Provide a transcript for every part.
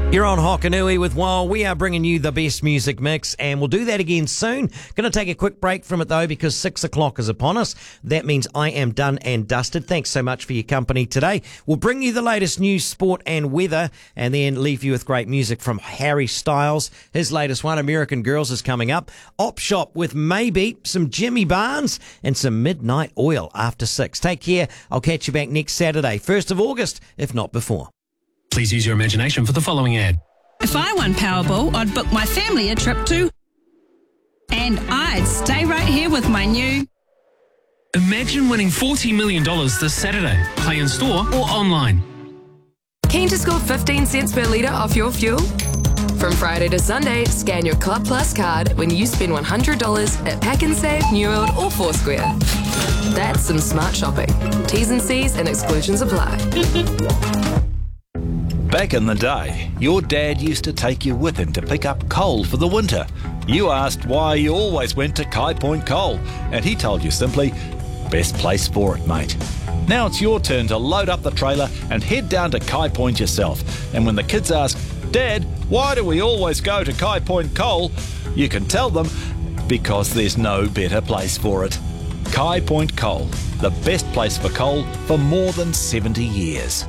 You're on Hokanui with Wild. We are bringing you the best music mix, and we'll do that again soon. Going to take a quick break from it, though, because 6 o'clock is upon us. That means I am done and dusted. Thanks so much for your company today. We'll bring you the latest news, sport, and weather, and then leave you with great music from Harry Styles. His latest one, American Girls, is coming up. Op Shop with maybe some Jimmy Barnes and some Midnight Oil after 6. Take care. I'll catch you back next Saturday, 1st of August, if not before. Please use your imagination for the following ad. If I won Powerball, I'd book my family a trip to... And I'd stay right here with my new... Imagine winning $40 million this Saturday. Play in store or online. Keen to score 15 cents per litre off your fuel? From Friday to Sunday, scan your Club Plus card when you spend $100 at Pack and Save, New World or Foursquare. That's some smart shopping. T's and C's and exclusions apply. Back in the day, your dad used to take you with him to pick up coal for the winter. You asked why you always went to Kai Point Coal, and he told you simply, best place for it, mate. Now it's your turn to load up the trailer and head down to Kai Point yourself. And when the kids ask, Dad, why do we always go to Kai Point Coal? You can tell them, because there's no better place for it. Kai Point Coal, the best place for coal for more than 70 years.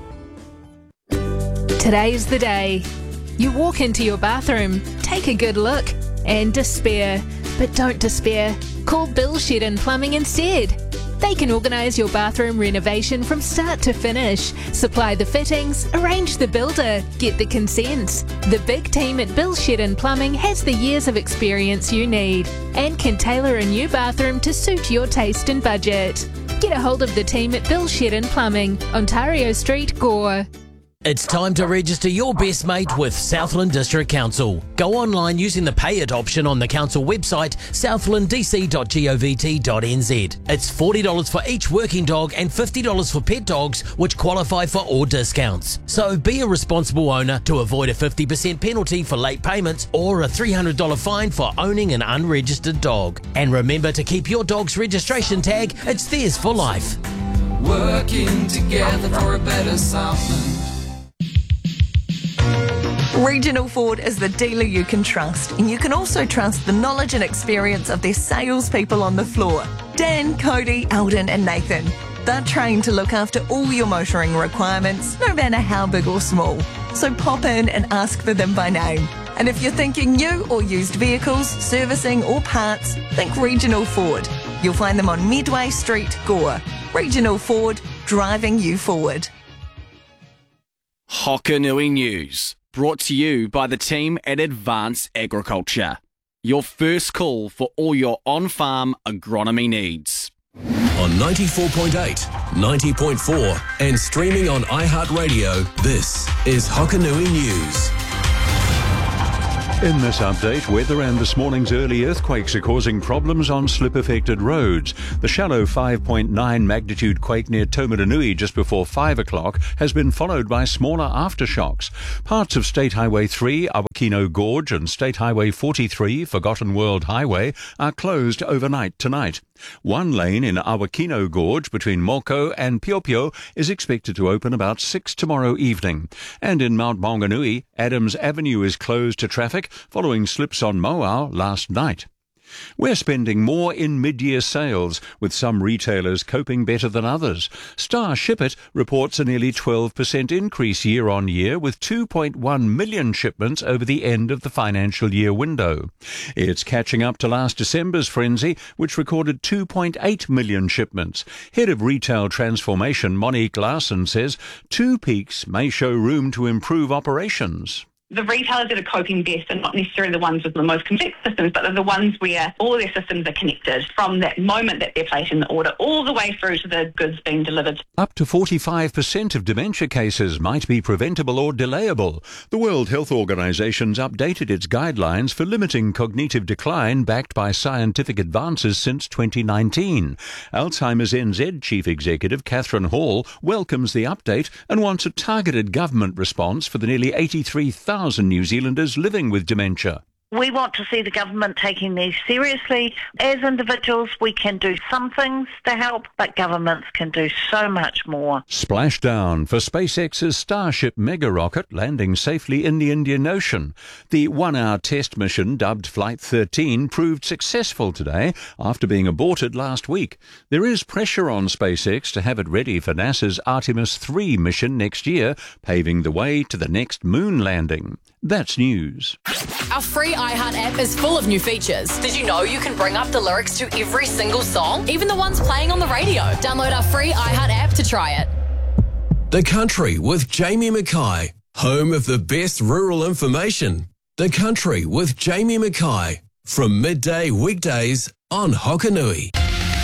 Today's the day. You walk into your bathroom, take a good look, and despair. But don't despair. Call Bill Shedden Plumbing instead. They can organise your bathroom renovation from start to finish, supply the fittings, arrange the builder, get the consents. The big team at Bill Shedden Plumbing has the years of experience you need and can tailor a new bathroom to suit your taste and budget. Get a hold of the team at Bill Shedden Plumbing, Ontario Street, Gore. It's time to register your best mate with Southland District Council. Go online using the Pay It option on the council website, southlanddc.govt.nz. It's $40 for each working dog and $50 for pet dogs, which qualify for all discounts. So be a responsible owner to avoid a 50% penalty for late payments or a $300 fine for owning an unregistered dog. And remember to keep your dog's registration tag. It's theirs for life. Working together for a better Southland. Regional Ford is the dealer you can trust, and you can also trust the knowledge and experience of their salespeople on the floor. Dan, Cody, Eldon and Nathan. They're trained to look after all your motoring requirements, no matter how big or small. So pop in and ask for them by name. And if you're thinking new or used vehicles, servicing or parts, think Regional Ford. You'll find them on Medway Street, Gore. Regional Ford, driving you forward. Hokanui News. Brought to you by the team at Advanced Agriculture. Your first call for all your on-farm agronomy needs. On 94.8, 90.4 and streaming on iHeartRadio, this is Hokanui News. In this update, weather and this morning's early earthquakes are causing problems on slip-affected roads. The shallow 5.9 magnitude quake near Taumarunui just before 5 o'clock has been followed by smaller aftershocks. Parts of State Highway 3, Awakino Gorge and State Highway 43, Forgotten World Highway, are closed overnight tonight. One lane in Awakino Gorge between Moko and Piopio is expected to open about 6 tomorrow evening. And in Mount Maunganui, Adams Avenue is closed to traffic following slips on Moau last night. We're spending more in mid-year sales, with some retailers coping better than others. Star Ship It reports a nearly 12% increase year-on-year, with 2.1 million shipments over the end of the financial year window. It's catching up to last December's frenzy, which recorded 2.8 million shipments. Head of Retail Transformation, Monique Larson, says 2 peaks may show room to improve operations. The retailers that are coping best are not necessarily the ones with the most complex systems, but they're the ones where all their systems are connected from that moment that they're placing the order all the way through to the goods being delivered. Up to 45% of dementia cases might be preventable or delayable. The World Health Organization's updated its guidelines for limiting cognitive decline backed by scientific advances since 2019. Alzheimer's NZ Chief Executive Catherine Hall welcomes the update and wants a targeted government response for the nearly 83,000 New Zealanders living with dementia. We want to see the government taking these seriously. As individuals, we can do some things to help, but governments can do so much more. Splashdown for SpaceX's Starship mega rocket landing safely in the Indian Ocean. The 1-hour test mission, dubbed Flight 13, proved successful today after being aborted last week. There is pressure on SpaceX to have it ready for NASA's Artemis 3 mission next year, paving the way to the next moon landing. That's news. Our free iHeart app is full of new features. Did you know you can bring up the lyrics to every single song, even the ones playing on the radio? Download our free iHeart app to try it. The Country with Jamie Mackay, home of the best rural information. The Country with Jamie Mackay, from midday weekdays on Hokanui.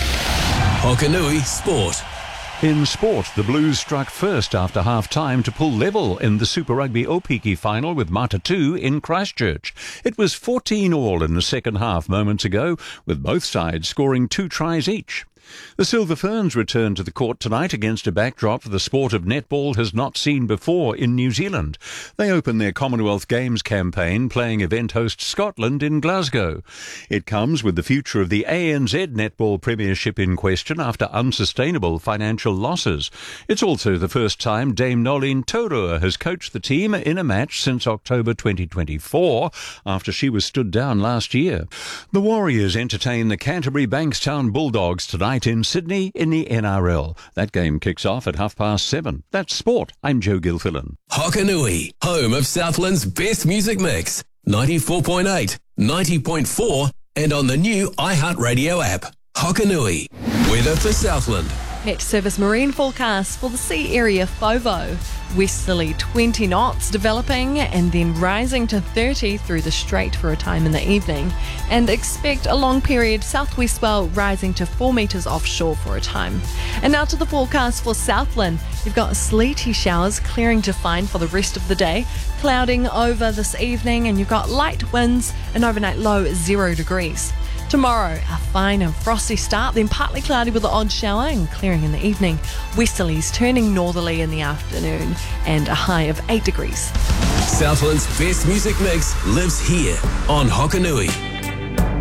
Hokanui Sport. In sport, the Blues struck first after half-time to pull level in the Super Rugby Opiki final with Matatu in Christchurch. It was 14-all in the second half moments ago, with both sides scoring 2 tries each. The Silver Ferns return to the court tonight against a backdrop the sport of netball has not seen before in New Zealand. They open their Commonwealth Games campaign playing event host Scotland in Glasgow. It comes with the future of the ANZ Netball Premiership in question after unsustainable financial losses. It's also the first time Dame Nolene Taurua has coached the team in a match since October 2024, after she was stood down last year. The Warriors entertain the Canterbury Bankstown Bulldogs tonight in Sydney in the NRL. That game kicks off at 7:30. That's sport. I'm Joe Gilfillan. Hokanui, home of Southland's best music mix. 94.8, 90.4 and on the new iHeartRadio app. Hokanui. Weather for Southland. Met Service marine forecast for the sea area FOVO. Westerly 20 knots developing and then rising to 30 through the strait for a time in the evening. And expect a long period southwest swell rising to 4 metres offshore for a time. And now to the forecast for Southland. You've got sleety showers clearing to find for the rest of the day. Clouding over this evening, and you've got light winds, an overnight low 0 degrees. Tomorrow, a fine and frosty start, then partly cloudy with an odd shower and clearing in the evening. Westerlies turning northerly in the afternoon and a high of 8 degrees. Southland's best music mix lives here on Hokanui.